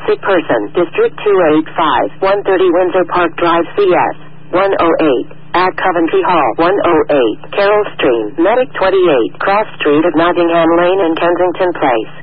sick person, District 285, 130 Windsor Park Drive, CS 108. At Coventry Hall, 108, Carroll Stream, Medic 28, Cross Street at Nottingham Lane and Kensington Place.